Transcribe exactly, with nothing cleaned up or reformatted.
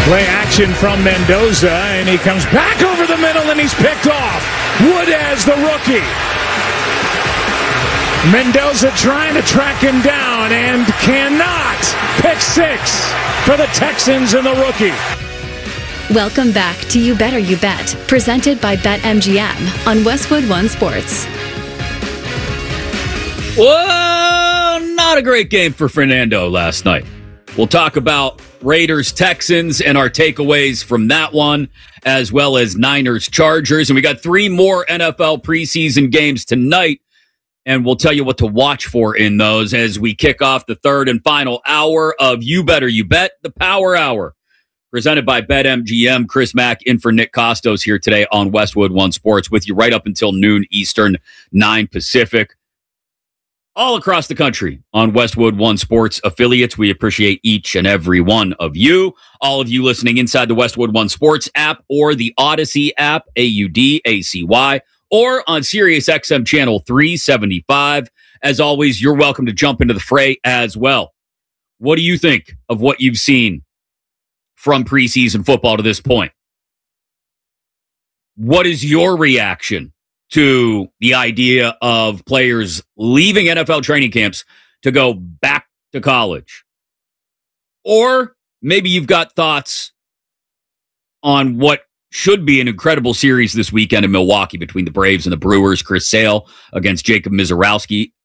Play action from Mendoza, and he comes back over the middle, and he's picked off. Woodez, the rookie. Mendoza trying to track him down and cannot. Pick six for the Texans and the rookie. Welcome back to You Better You Bet, presented by BetMGM on Westwood One Sports. Whoa, not a great game for Fernando last night. We'll talk about Raiders, Texans, and our takeaways from that one, as well as Niners, Chargers. And we got three more N F L preseason games tonight, and we'll tell you what to watch for in those as we kick off the third and final hour of You Better You Bet, the Power Hour, presented by BetMGM. Chris Mack in for Nick Costos here today on Westwood One Sports with you right up until noon Eastern, nine Pacific. All across the country on Westwood One Sports affiliates. We appreciate each and every one of you. All of you listening inside the Westwood One Sports app or the Odyssey app, A U D A C Y, or on Sirius X M channel three seventy-five. As always, you're welcome to jump into the fray as well. What do you think of what you've seen from preseason football to this point? What is your reaction to the idea of players leaving N F L training camps to go back to college? Or maybe you've got thoughts on what should be an incredible series this weekend in Milwaukee between the Braves and the Brewers. Chris Sale against Jacob Mizorowski.